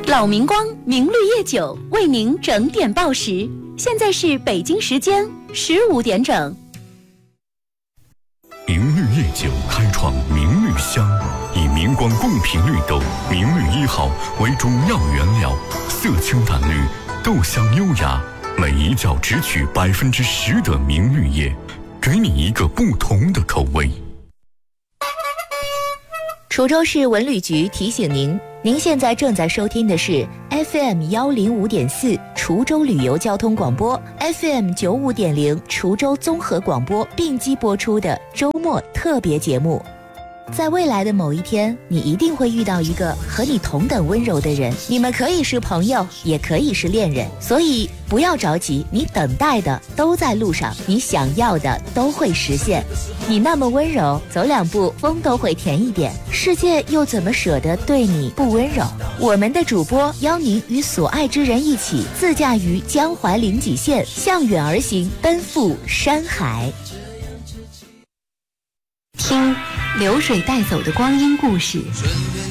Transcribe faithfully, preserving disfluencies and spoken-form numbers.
老明光明绿叶酒为您整点报时，现在是北京时间十五点整。 明绿叶酒开创明绿香，以明光贡品绿豆明绿一号为主要原料，色清淡绿，豆香优雅，每一窖只取百分之十的明绿叶，给你一个不同的口味。 滁州市文旅局提醒您，您现在正在收听的是 F M 一零五点四 滁州旅游交通广播 ，F M 九五点零 滁州综合广播并机播出的周末特别节目。在未来的某一天，你一定会遇到一个和你同等温柔的人，你们可以是朋友，也可以是恋人，所以不要着急，你等待的都在路上，你想要的都会实现。你那么温柔，走两步风都会甜一点，世界又怎么舍得对你不温柔？我们的主播邀您与所爱之人一起自驾于江淮临济县，向远而行，奔赴山海。 听流水带走的光阴故事，